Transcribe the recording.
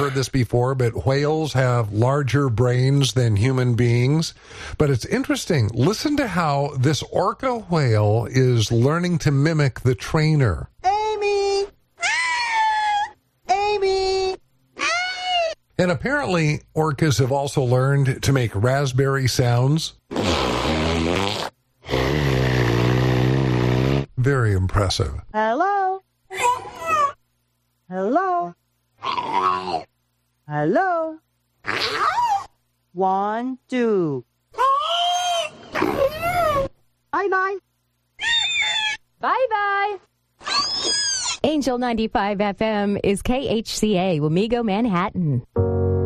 heard this before, but whales have larger brains than human beings. But it's interesting. Listen to how this orca whale is learning to mimic the trainer. Amy! Amy! And apparently, orcas have also learned to make raspberry sounds. Very impressive. Hello? Hello? Hello? 1, 2. Bye-bye. Bye-bye. Angel 95 FM is KHCA, Wamego, Manhattan.